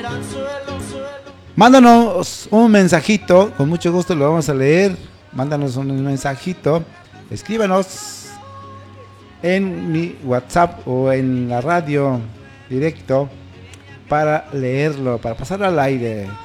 Mándanos un mensajito, con mucho gusto lo vamos a leer. Mándanos un mensajito, escríbanos en mi WhatsApp o en la radio directo para leerlo, para pasarlo al aire.